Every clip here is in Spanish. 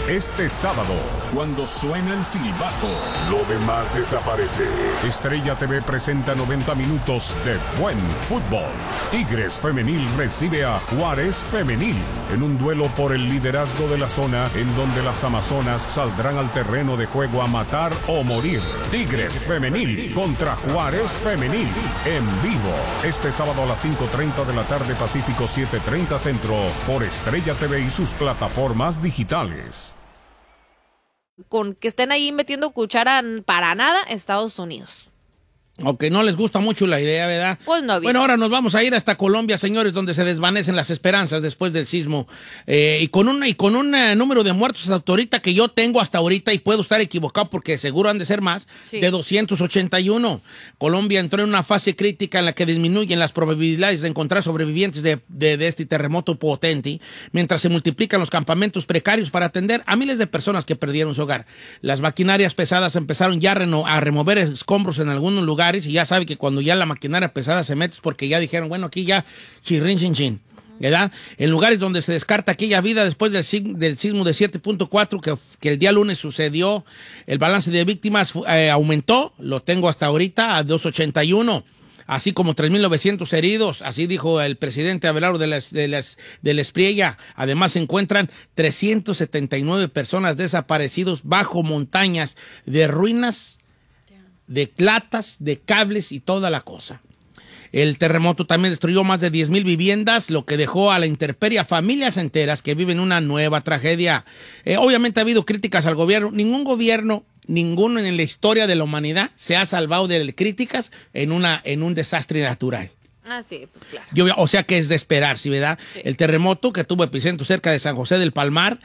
Este sábado, cuando suena el silbato, lo demás desaparece. Estrella TV presenta 90 minutos de buen fútbol. Tigres Femenil recibe a Juárez Femenil en un duelo por el liderazgo de la zona, en donde las amazonas saldrán al terreno de juego a matar o morir. Tigres Femenil contra Juárez Femenil en vivo. Este sábado a las 5:30 de la tarde, Pacífico 7:30 Centro, por Estrella TV y sus plataformas digitales. Con que estén ahí metiendo cuchara para nada, Estados Unidos. Aunque no les gusta mucho la idea, ¿verdad? Pues no. Bueno, ahora nos vamos a ir hasta Colombia, señores, donde se desvanecen las esperanzas después del sismo. Y con un número de muertos hasta ahorita que yo tengo hasta ahorita, y puedo estar equivocado porque seguro han de ser más, sí, de 281. Colombia entró en una fase crítica en la que disminuyen las probabilidades de encontrar sobrevivientes de este terremoto potente, mientras se multiplican los campamentos precarios para atender a miles de personas que perdieron su hogar. Las maquinarias pesadas empezaron ya a remover escombros en algunos lugares. Y ya sabe que cuando ya la maquinaria pesada se mete es porque ya dijeron, bueno, aquí ya chirrin, chin, chin, ¿verdad? En lugares donde se descarta aquella vida después del sismo de 7.4 que el día lunes sucedió, el balance de víctimas aumentó, lo tengo hasta ahorita, a 281. Así como 3.900 heridos, así dijo el presidente Abelardo de la Espriella. Además se encuentran 379 personas desaparecidos bajo montañas de ruinas, de latas, de cables y toda la cosa. El terremoto también destruyó más de 10,000 viviendas, lo que dejó a la intemperie a familias enteras que viven una nueva tragedia. Obviamente ha habido críticas al gobierno. Ninguno en la historia de la humanidad se ha salvado de críticas en un desastre natural. Ah, sí, pues claro. O sea que es de esperar, ¿sí, verdad? Sí. El terremoto que tuvo epicentro cerca de San José del Palmar,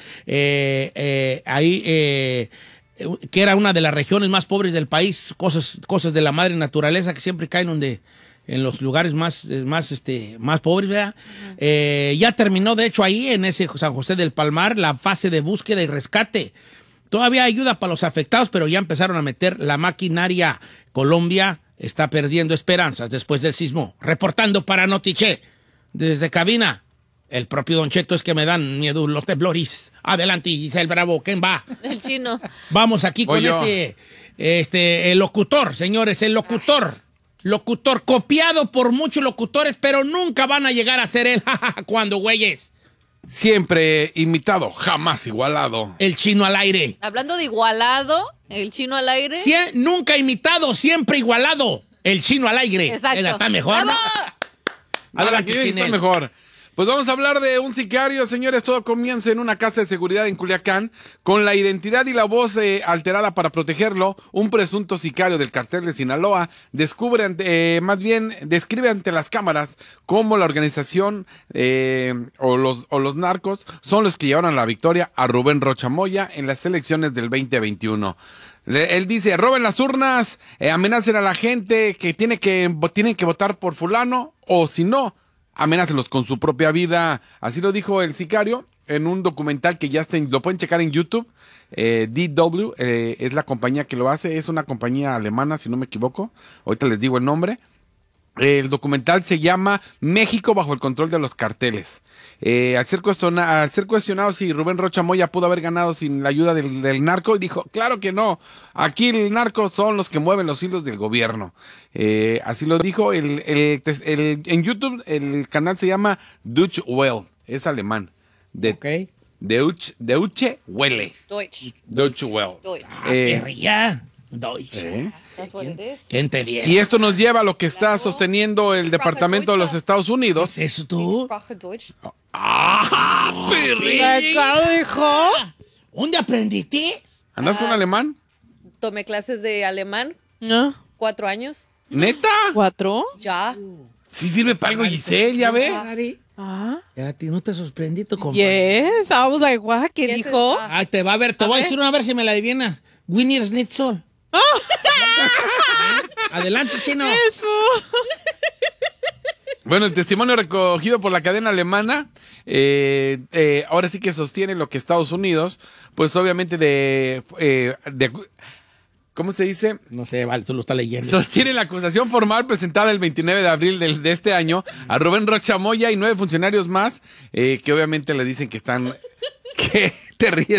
que era una de las regiones más pobres del país, cosas de la madre naturaleza que siempre caen en los lugares más pobres, ¿verdad? Uh-huh. Ya terminó, de hecho, ahí en ese San José del Palmar, la fase de búsqueda y rescate. Todavía hay ayuda para los afectados, pero ya empezaron a meter la maquinaria. Colombia está perdiendo esperanzas después del sismo. Reportando para Notiche, desde cabina. El propio Don Cheto, es que me dan miedo los temblores. Adelante, Giselle Bravo, ¿quién va? El chino. Vamos aquí con el locutor, señores, el locutor. Locutor, copiado por muchos locutores, pero nunca van a llegar a ser él. ¿Cuándo, güeyes? Siempre imitado, jamás igualado. El chino al aire. Hablando de igualado, el chino al aire. Nunca imitado, siempre igualado. El chino al aire. Exacto. ¿Ella está mejor? ¿No? Adelante, está mejor. Pues vamos a hablar de un sicario, señores. Todo comienza en una casa de seguridad en Culiacán. Con la identidad y la voz alterada para protegerlo, un presunto sicario del cartel de Sinaloa describe ante las cámaras cómo la organización o los narcos son los que llevaron la victoria a Rubén Rocha Moya en las elecciones del 2021. Él dice, roben las urnas, amenacen a la gente que tienen que votar por fulano, o si no, amenácenlos con su propia vida. Así lo dijo el sicario en un documental que ya lo pueden checar en YouTube. DW es la compañía que lo hace, es una compañía alemana, si no me equivoco. Ahorita les digo el nombre. El documental se llama México bajo el control de los carteles. Al ser cuestionado si Rubén Rocha Moya pudo haber ganado sin la ayuda del narco, dijo, claro que no, aquí el narco son los que mueven los hilos del gobierno. Así lo dijo. En YouTube el canal se llama Deutsche Welle, es alemán. Okay. Deutsche Welle. Deutsche Welle. Deutsch. That's what it is. Gente bien. Y esto nos lleva a lo que está sosteniendo el Departamento de los Estados Unidos. ¿Eso tú? ¡Ah, hijo! ¿Dónde aprendiste? ¿Andas con alemán? Tomé clases de alemán. No. 4 años. ¿Neta? 4. Ya. Sí sirve para algo, Giselle, ya ve. Ya no te sorprendí tu compañero. Yes, I was like, what? ¿Qué dijo? Ay, te va a ver, te voy a decir una vez si me la adivinas. Winnie Schnitzel. Adelante, chino. Eso. Bueno, el testimonio recogido por la cadena alemana, ahora sí que sostiene lo que Estados Unidos, pues obviamente ¿cómo se dice? No sé, vale, tú lo estás leyendo. Sostiene la acusación formal presentada el 29 de abril de este año a Rubén Rocha Moya y 9 funcionarios más, que obviamente le dicen que están... ¿Qué te ríes?